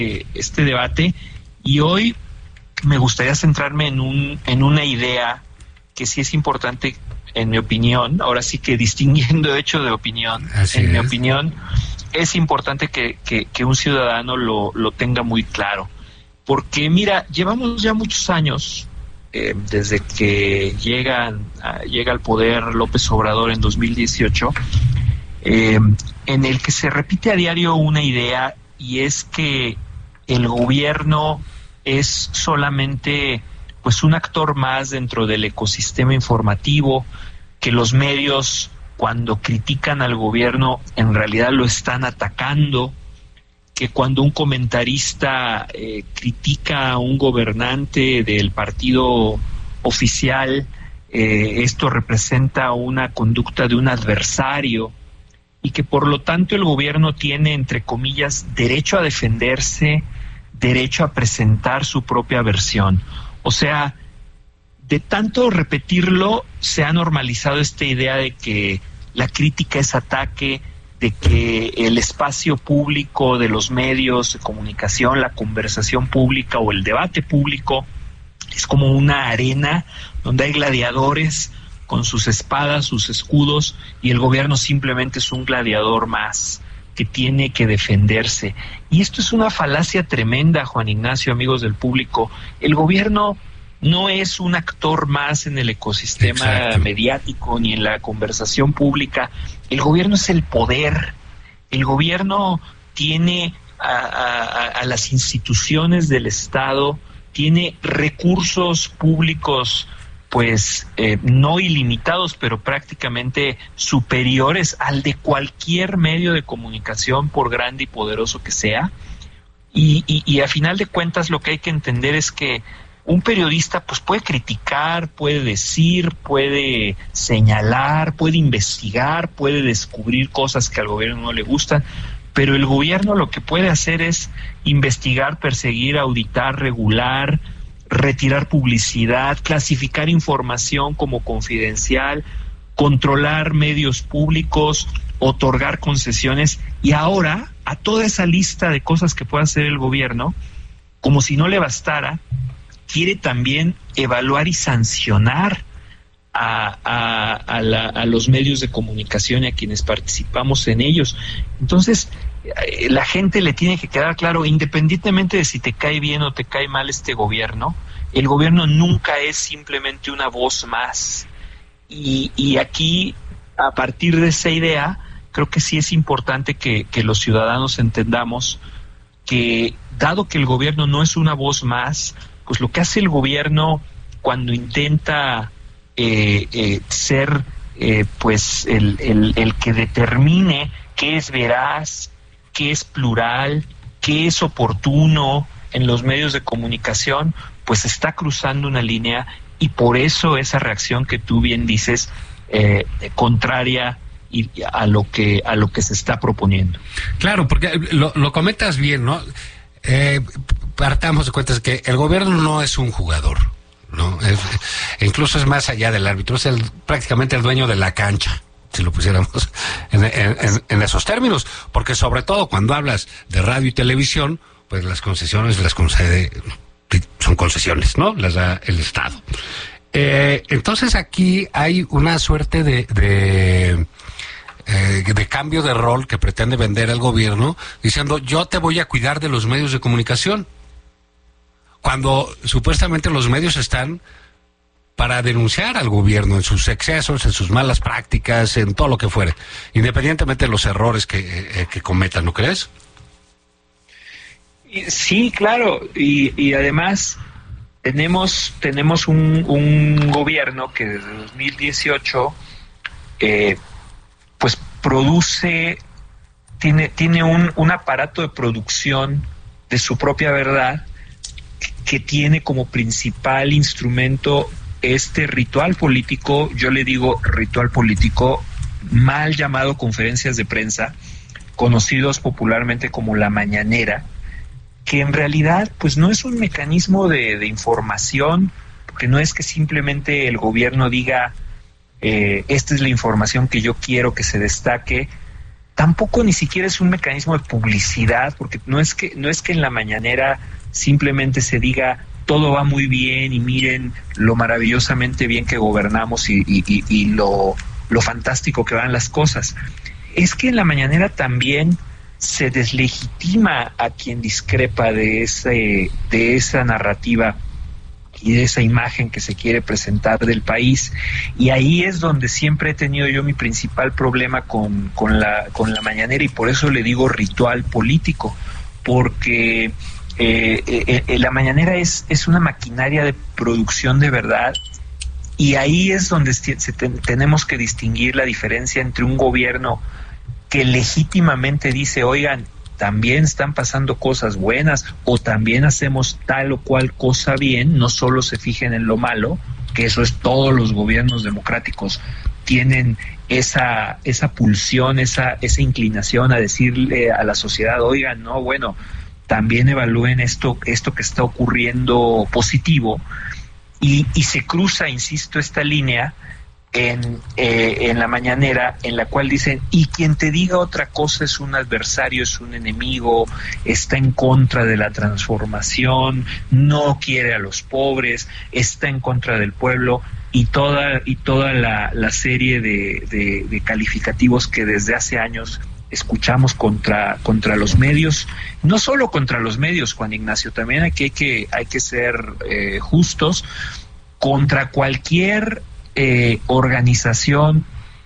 este debate, y hoy me gustaría centrarme en una idea que sí es importante, en mi opinión, ahora sí que distinguiendo hecho de opinión, mi opinión, es importante que un ciudadano lo tenga muy claro. Porque mira, llevamos ya muchos años, desde que llega al poder López Obrador en 2018, en el que se repite a diario una idea, y es que el gobierno es solamente pues un actor más dentro del ecosistema informativo, que los medios, cuando critican al gobierno, en realidad lo están atacando, que cuando un comentarista critica a un gobernante del partido oficial, esto representa una conducta de un adversario, y que por lo tanto el gobierno tiene, entre comillas, derecho a defenderse, derecho a presentar su propia versión. O sea, de tanto repetirlo, se ha normalizado esta idea de que la crítica es ataque, de que el espacio público de los medios de comunicación, la conversación pública o el debate público es como una arena donde hay gladiadores con sus espadas, sus escudos, y el gobierno simplemente es un gladiador más que tiene que defenderse. Y esto es una falacia tremenda, Juan Ignacio, amigos del público. El gobierno no es un actor más en el ecosistema mediático ni en la conversación pública. El gobierno es el poder. El gobierno tiene a las instituciones del Estado, tiene recursos públicos pues no ilimitados, pero prácticamente superiores al de cualquier medio de comunicación, por grande y poderoso que sea. Y a final de cuentas lo que hay que entender es que un periodista pues puede criticar, puede decir, puede señalar, puede investigar, puede descubrir cosas que al gobierno no le gustan, pero el gobierno lo que puede hacer es investigar, perseguir, auditar, regular, retirar publicidad, clasificar información como confidencial, controlar medios públicos, otorgar concesiones, y ahora a toda esa lista de cosas que puede hacer el gobierno, como si no le bastara, quiere también evaluar y sancionar a los medios de comunicación y a quienes participamos en ellos. Entonces, la gente le tiene que quedar claro, independientemente de si te cae bien o te cae mal este gobierno, el gobierno nunca es simplemente una voz más. Y aquí, a partir de esa idea, creo que sí es importante que los ciudadanos entendamos que, dado que el gobierno no es una voz más, pues lo que hace el gobierno cuando intenta ser pues el que determine qué es veraz, qué es plural, qué es oportuno en los medios de comunicación, pues está cruzando una línea, y por eso esa reacción que tú bien dices, contraria a lo que se está proponiendo. Claro, porque lo comentas bien, ¿no? Partamos de cuenta que el gobierno no es un jugador, ¿no? Incluso es más allá del árbitro, es prácticamente el dueño de la cancha, si lo pusiéramos en esos términos, porque sobre todo cuando hablas de radio y televisión, pues las concesiones las concede, son concesiones, ¿no? Las da el Estado. Entonces aquí hay una suerte de cambio de rol que pretende vender el gobierno, diciendo yo te voy a cuidar de los medios de comunicación, cuando supuestamente los medios están para denunciar al gobierno en sus excesos, en sus malas prácticas, en todo lo que fuere, independientemente de los errores que cometan, ¿no crees? Sí, claro, y además tenemos un gobierno que desde 2018 pues tiene un aparato de producción de su propia verdad, que tiene como principal instrumento este ritual político, yo le digo ritual político, mal llamado conferencias de prensa, conocidos popularmente como la mañanera, que en realidad pues no es un mecanismo de información, porque no es que simplemente el gobierno diga esta es la información que yo quiero que se destaque, tampoco ni siquiera es un mecanismo de publicidad, porque no es que en la mañanera simplemente se diga todo va muy bien y miren lo maravillosamente bien que gobernamos y lo fantástico que van las cosas. Es que en la mañanera también se deslegitima a quien discrepa de esa narrativa y de esa imagen que se quiere presentar del país, y ahí es donde siempre he tenido yo mi principal problema con la mañanera, y por eso le digo ritual político, porque la mañanera es una maquinaria de producción de verdad, y ahí es donde tenemos que distinguir la diferencia entre un gobierno que legítimamente dice, oigan, también están pasando cosas buenas, o también hacemos tal o cual cosa bien, no solo se fijen en lo malo, que eso es, todos los gobiernos democráticos tienen esa pulsión, esa inclinación a decirle a la sociedad, oigan, no, bueno, también evalúen esto que está ocurriendo positivo, y se cruza, insisto, esta línea en la mañanera, en la cual dicen, y quien te diga otra cosa es un adversario, es un enemigo, está en contra de la transformación, no quiere a los pobres, está en contra del pueblo, y toda la serie de calificativos que desde hace años escuchamos contra los medios, no solo contra los medios, Juan Ignacio, también hay que ser justos, contra cualquier organización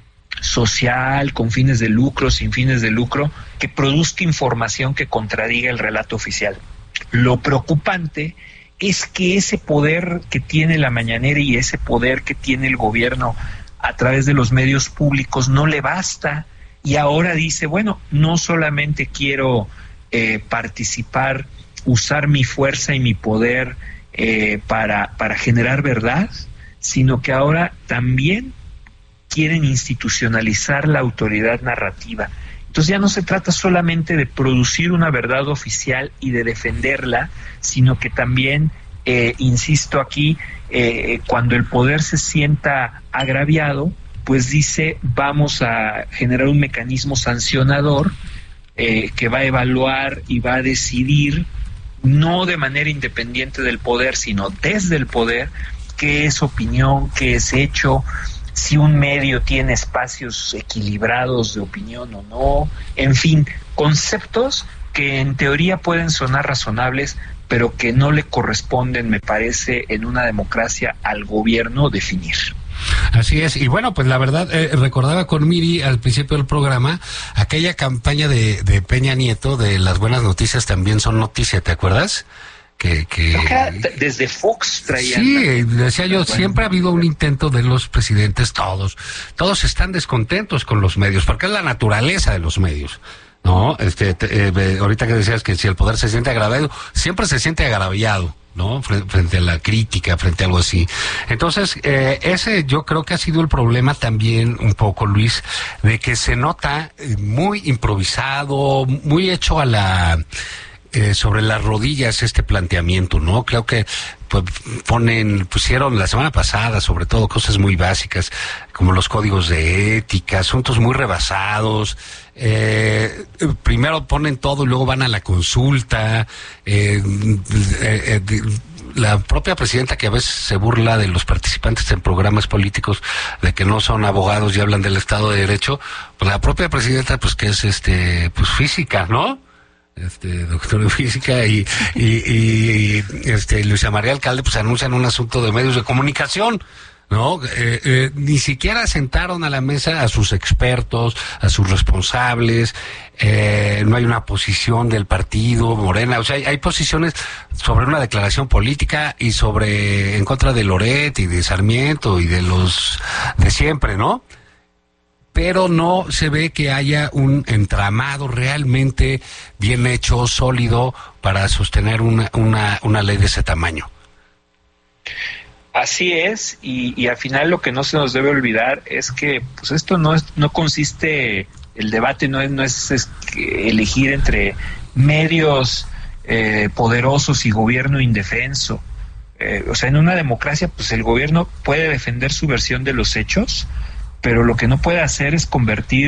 social con fines de lucro, sin fines de lucro, que produzca información que contradiga el relato oficial. Lo preocupante es que ese poder que tiene la mañanera y ese poder que tiene el gobierno a través de los medios públicos no le basta, y ahora dice, bueno, no solamente quiero participar, usar mi fuerza y mi poder para generar verdad, sino que ahora también quieren institucionalizar la autoridad narrativa. Entonces ya no se trata solamente de producir una verdad oficial y de defenderla, sino que también, insisto aquí, cuando el poder se sienta agraviado, pues dice, vamos a generar un mecanismo sancionador que va a evaluar y va a decidir, no de manera independiente del poder, sino desde el poder, qué es opinión, qué es hecho, si un medio tiene espacios equilibrados de opinión o no, en fin, conceptos que en teoría pueden sonar razonables, pero que no le corresponden, me parece, en una democracia al gobierno definir. Así es, y bueno, pues la verdad, recordaba con Miri al principio del programa aquella campaña de Peña Nieto de las buenas noticias también son noticia, ¿te acuerdas? Que desde Fox traían. Sí, decía yo, siempre ha habido un intento de los presidentes, todos están descontentos con los medios, porque es la naturaleza de los medios, ¿no? Ahorita que decías que si el poder se siente agraviado, siempre se siente agraviado, ¿no? Frente a la crítica, frente a algo así. Entonces, ese yo creo que ha sido el problema también un poco, Luis, de que se nota muy improvisado, muy hecho a sobre las rodillas este planteamiento, ¿no? Creo que pues pusieron la semana pasada sobre todo cosas muy básicas como los códigos de ética, asuntos muy rebasados, primero ponen todo y luego van a la consulta, la propia presidenta, que a veces se burla de los participantes en programas políticos de que no son abogados y hablan del Estado de Derecho, pues la propia presidenta pues que es pues física, ¿no? Doctor de física y Luisa María Alcalde pues anuncian un asunto de medios de comunicación, ¿no? Ni siquiera sentaron a la mesa a sus expertos, a sus responsables, no hay una posición del partido Morena, o sea, hay posiciones sobre una declaración política y en contra de Loret y de Sarmiento y de los de siempre, ¿no? Pero no se ve que haya un entramado realmente bien hecho, sólido, para sostener una ley de ese tamaño. Así es, y al final lo que no se nos debe olvidar es que pues esto no consiste, el debate no es elegir entre medios poderosos y gobierno indefenso. O sea, en una democracia pues el gobierno puede defender su versión de los hechos, pero lo que no puede hacer es convertir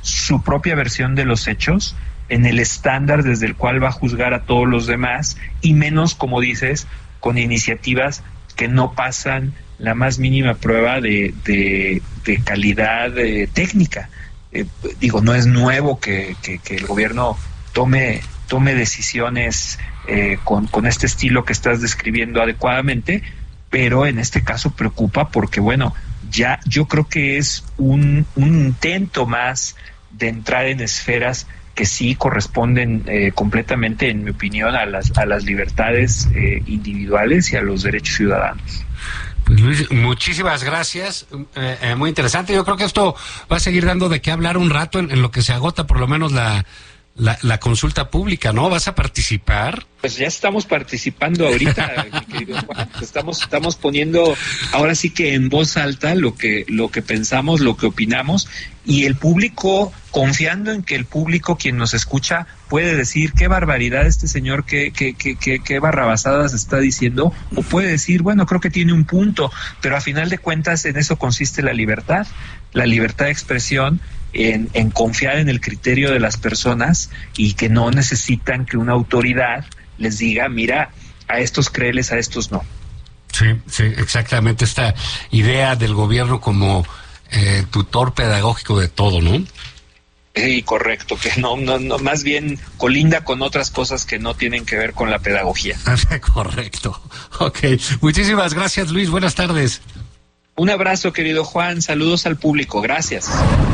su propia versión de los hechos, en el estándar desde el cual va a juzgar a todos los demás, y menos, como dices, con iniciativas que no pasan la más mínima prueba de calidad técnica. No es nuevo que el gobierno tome decisiones con este estilo que estás describiendo adecuadamente, pero en este caso preocupa porque, ya yo creo que es un intento más de entrar en esferas que sí corresponden completamente, en mi opinión, a las libertades individuales y a los derechos ciudadanos. Pues Luis, muchísimas gracias, muy interesante. Yo creo que esto va a seguir dando de qué hablar un rato en lo que se agota por lo menos la consulta pública, ¿no? ¿Vas a participar? Pues ya estamos participando ahorita, mi querido Juan. Estamos poniendo ahora sí que en voz alta lo que pensamos, lo que opinamos, y el público, confiando en que el público, quien nos escucha, puede decir qué barbaridad este señor, qué barrabasadas está diciendo, o puede decir, creo que tiene un punto, pero a final de cuentas en eso consiste la libertad de expresión, en confiar en el criterio de las personas y que no necesitan que una autoridad les diga, mira, a estos créeles, a estos no. Sí, exactamente, esta idea del gobierno como tutor pedagógico de todo, ¿no? Sí, correcto, que no, más bien colinda con otras cosas que no tienen que ver con la pedagogía. Correcto. Ok, muchísimas gracias, Luis, buenas tardes. Un abrazo, querido Juan, saludos al público, gracias.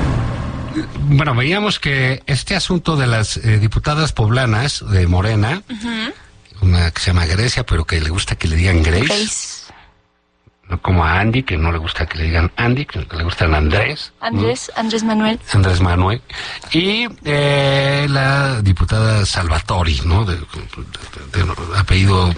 Bueno, veíamos que este asunto de las diputadas poblanas de Morena, una que se llama Grecia, pero que le gusta que le digan Grace. No como a Andy, que no le gusta que le digan Andy, que le gustan Andrés. Andrés Manuel. Andrés Manuel. Y la diputada Salvatori, ¿no? De apellido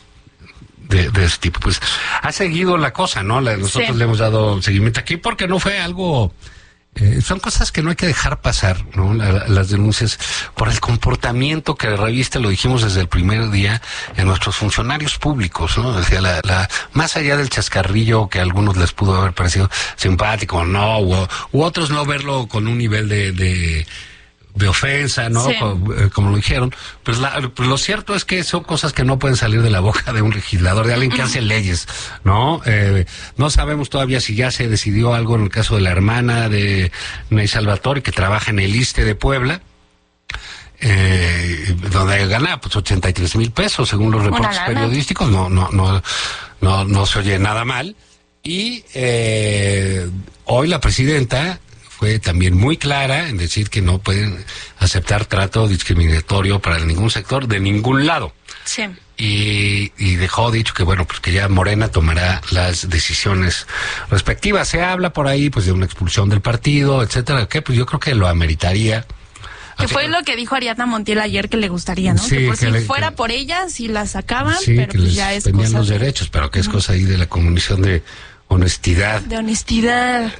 de ese tipo. Pues ha seguido la cosa, ¿no? Nosotros le hemos dado seguimiento aquí porque no fue algo... son cosas que no hay que dejar pasar, ¿no? Las denuncias por el comportamiento que reviste, lo dijimos desde el primer día, en nuestros funcionarios públicos, ¿no? Decía más allá del chascarrillo que a algunos les pudo haber parecido simpático, no, u otros no verlo con un nivel de ofensa, ¿no? Sí. Como lo dijeron. Pues lo cierto es que son cosas que no pueden salir de la boca de un legislador, de alguien que hace leyes, ¿no? No sabemos todavía si ya se decidió algo en el caso de la hermana de Ney Salvatori, que trabaja en el ISSSTE de Puebla, donde gana pues 83,000 pesos según los reportes periodísticos. No se oye nada mal. Y hoy la presidenta fue también muy clara en decir que no pueden aceptar trato discriminatorio para ningún sector de ningún lado. Sí. Y dejó dicho que pues que ya Morena tomará las decisiones respectivas. Se habla por ahí pues de una expulsión del partido, etcétera, que pues yo creo que lo ameritaría. Que fue lo que dijo Ariadna Montiel ayer, que le gustaría, ¿no? Sí, que por si fuera por ella, si la sacaban, pero que pues ya es cosa los de... derechos, pero que es cosa ahí de la Comisión de Honestidad. De honestidad.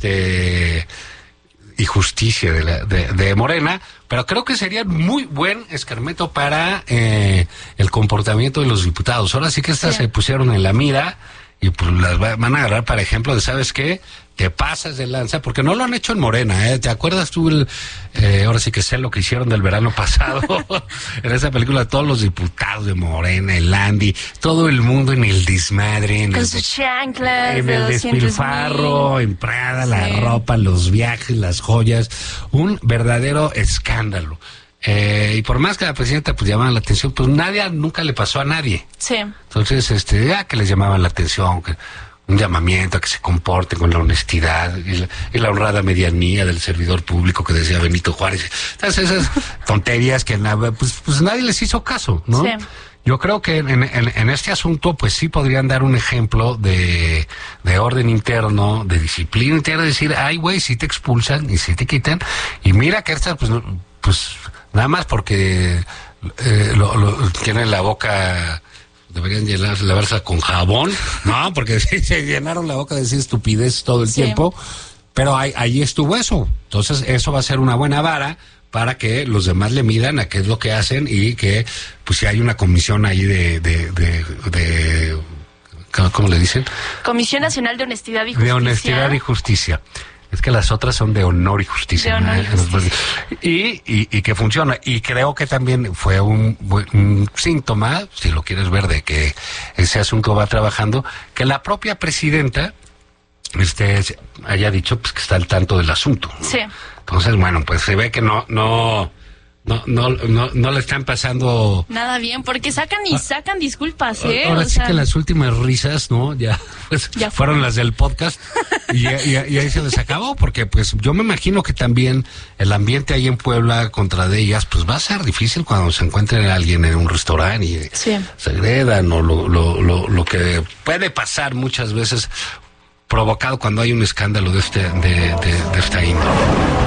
Y justicia de Morena, pero creo que sería muy buen escarmiento para el comportamiento de los diputados. Ahora sí que estas se pusieron en la mira y pues las van a agarrar para ejemplo de, ¿sabes qué? Te pasas de lanza, porque no lo han hecho en Morena, ¿eh? ¿Te acuerdas tú ahora sí que sé lo que hicieron del verano pasado? En esa película, todos los diputados de Morena, el Andy, todo el mundo en el desmadre, con sus chanclas, en el despilfarro, en Prada, la ropa, los viajes, las joyas, un verdadero escándalo. Y por más que la presidenta pues llamaba la atención, pues nunca le pasó a nadie. Sí. Entonces, ya que les llamaban la atención, que un llamamiento a que se comporten con la honestidad y la honrada medianía del servidor público que decía Benito Juárez. Entonces, esas tonterías que pues nadie les hizo caso, ¿no? Sí. Yo creo que en este asunto pues sí podrían dar un ejemplo de orden interno, de disciplina interna, decir, ay güey, si te expulsan y si te quitan, y mira que estas pues nada más porque tienen la boca... Deberían lavársela con jabón, ¿no? Porque se llenaron la boca de decir estupidez todo el tiempo, pero ahí estuvo eso. Entonces, eso va a ser una buena vara para que los demás le midan a qué es lo que hacen y que, pues, si hay una comisión ahí ¿cómo le dicen? Comisión Nacional de Honestidad y Justicia. De Honestidad y Justicia. Es que las otras son de honor y justicia. De honor y justicia. Y que funciona. Y creo que también fue un síntoma, si lo quieres ver, de que ese asunto va trabajando, que la propia presidenta haya dicho pues que está al tanto del asunto, ¿no? Sí. Entonces, bueno, pues se ve que no le están pasando Nada bien, porque sacan disculpas, Ahora sí que las últimas risas, ¿no? Ya fueron las del podcast y ahí se les acabó, porque pues yo me imagino que también el ambiente ahí en Puebla contra de ellas, pues va a ser difícil cuando se encuentren a alguien en un restaurante y se agredan, o lo que puede pasar muchas veces provocado cuando hay un escándalo de esta índole.